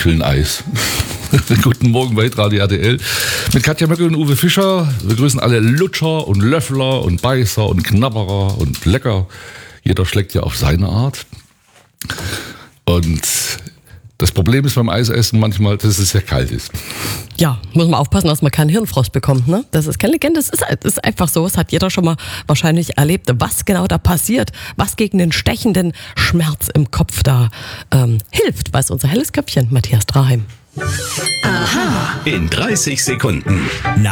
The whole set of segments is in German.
Ich will ein Eis. Guten Morgen bei Radio RTL mit Katja Möckel und Uwe Fischer. Wir grüßen alle Lutscher und Löffler und Beißer und Knabberer und Lecker. Jeder schlägt ja auf seine Art. Und das Problem ist beim Eisessen manchmal, dass es sehr kalt ist. Ja, muss man aufpassen, dass man keinen Hirnfrost bekommt. Ne? Das ist keine Legende, es ist einfach so. Es hat jeder schon mal wahrscheinlich erlebt, was genau da passiert, was gegen den stechenden Schmerz im Kopf da hilft. Weiß unser helles Köpfchen, Matthias Draheim. Aha. In 30 Sekunden.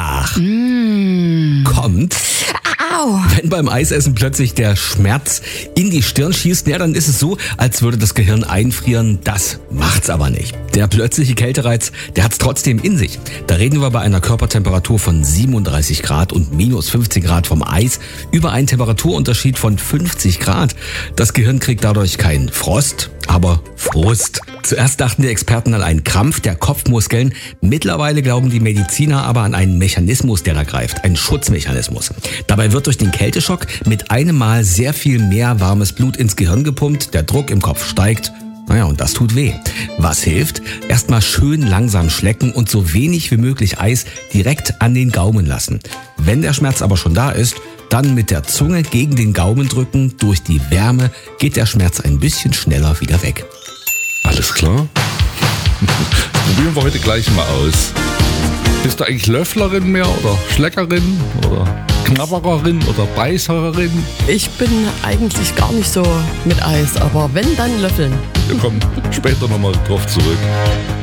Kommt, wenn beim Eisessen plötzlich der Schmerz in die Stirn schießt, ja, dann ist es so, als würde das Gehirn einfrieren. Das macht's aber nicht. Der plötzliche Kältereiz, der hat's trotzdem in sich. Da reden wir bei einer Körpertemperatur von 37 Grad und minus 15 Grad vom Eis über einen Temperaturunterschied von 50 Grad. Das Gehirn kriegt dadurch keinen Frost, aber Frust. Zuerst dachten die Experten an einen Krampf der Kopfmuskeln. Mittlerweile glauben die Mediziner aber an einen Mechanismus, der da greift. Ein Schutzmechanismus. Dabei wird durch den Kälteschock mit einem Mal sehr viel mehr warmes Blut ins Gehirn gepumpt. Der Druck im Kopf steigt. Naja, und das tut weh. Was hilft? Erstmal schön langsam schlecken und so wenig wie möglich Eis direkt an den Gaumen lassen. Wenn der Schmerz aber schon da ist, dann mit der Zunge gegen den Gaumen drücken. Durch die Wärme geht der Schmerz ein bisschen schneller wieder weg. Alles klar? Probieren wir heute gleich mal aus. Bist du eigentlich Löfflerin mehr oder Schleckerin oder Knabbererin oder Beißerin? Ich bin eigentlich gar nicht so mit Eis, aber wenn, dann löffeln. Wir kommen später nochmal drauf zurück.